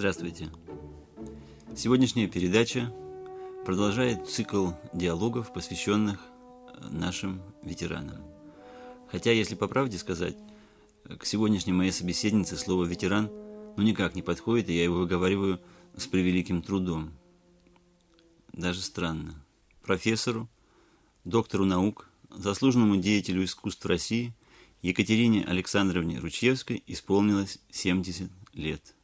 Здравствуйте! Сегодняшняя передача продолжает цикл диалогов, посвященных нашим ветеранам. Хотя, если по правде сказать, к сегодняшней моей собеседнице слово «ветеран» никак не подходит, и я его выговариваю с превеликим трудом. Даже странно. Профессору, доктору наук, заслуженному деятелю искусств России Екатерине Александровне Ручьевской исполнилось 70 лет.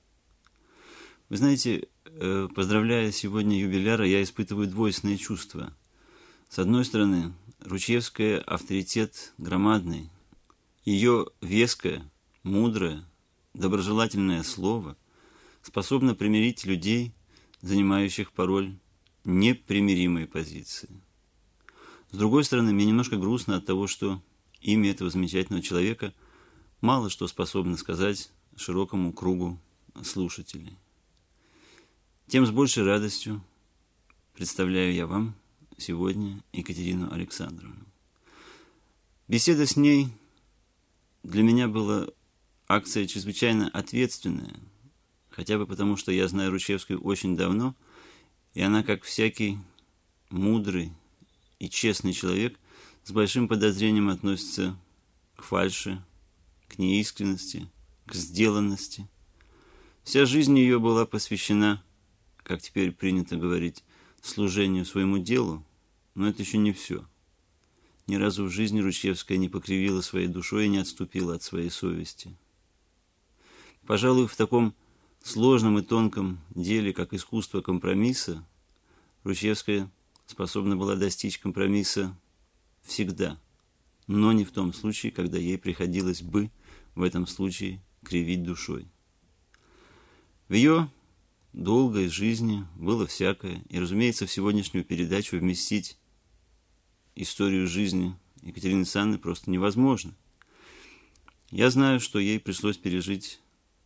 Вы знаете, поздравляя сегодня юбиляра, я испытываю двойственные чувства. С одной стороны, Ручьевская авторитет громадный. Ее веское, мудрое, доброжелательное слово способно примирить людей, занимающих порой непримиримые позиции. С другой стороны, мне немножко грустно от того, что имя этого замечательного человека мало что способно сказать широкому кругу слушателей. Тем с большей радостью представляю я вам сегодня Екатерину Александровну. Беседа с ней для меня была акция чрезвычайно ответственная, хотя бы потому, что я знаю Ручьевскую очень давно, и она, как всякий мудрый и честный человек, с большим подозрением относится к фальши, к неискренности, к сделанности. Вся жизнь ее была посвящена, как теперь принято говорить, служению своему делу, но это еще не все. Ни разу в жизни Ручьевская не покривила своей душой и не отступила от своей совести. Пожалуй, в таком сложном и тонком деле, как искусство компромисса, Ручьевская способна была достичь компромисса всегда, но не в том случае, когда ей приходилось бы в этом случае кривить душой. В ее долгой жизни было всякое, и, разумеется, в сегодняшнюю передачу вместить историю жизни Екатерины Александровны просто невозможно. Я знаю, что ей пришлось пережить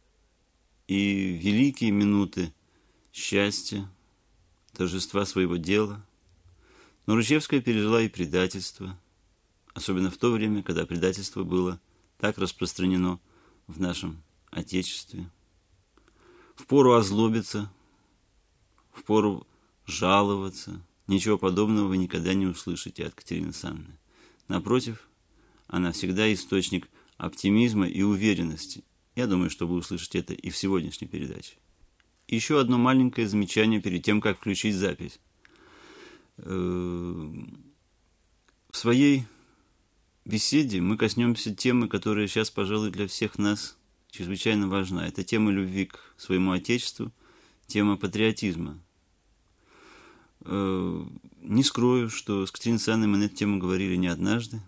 и великие минуты счастья, торжества своего дела, но Ручьевская пережила и предательство, особенно в то время, когда предательство было так распространено в нашем Отечестве. Впору озлобиться, впору жаловаться. Ничего подобного вы никогда не услышите от Екатерины Александровны. Напротив, она всегда источник оптимизма и уверенности. Я думаю, что вы услышите это и в сегодняшней передаче. Еще одно маленькое замечание перед тем, как включить запись. В своей беседе мы коснемся темы, которая сейчас, пожалуй, для всех нас чрезвычайно важна. Это тема любви к своему Отечеству, тема патриотизма. Не скрою, что с Екатериной Александровной мы на эту тему говорили не однажды.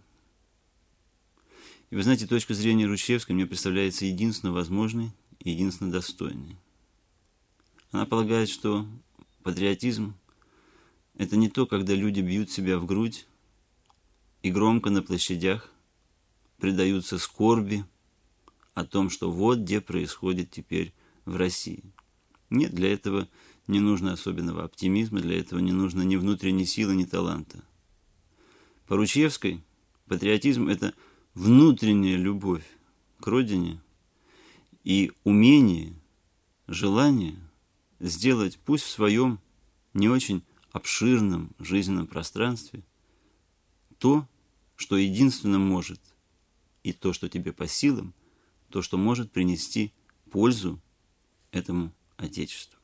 И вы знаете, точка зрения Ручьевской мне представляется единственно возможной и единственно достойной. Она полагает, что патриотизм – это не то, когда люди бьют себя в грудь и громко на площадях предаются скорби о том, что вот где происходит теперь в России. Нет, для этого не нужно особенного оптимизма, для этого не нужно ни внутренней силы, ни таланта. По Ручьевской патриотизм – это внутренняя любовь к родине и умение, желание сделать, пусть в своем не очень обширном жизненном пространстве, то, что единственно может, и то, что тебе по силам, то, что может принести пользу этому Отечеству.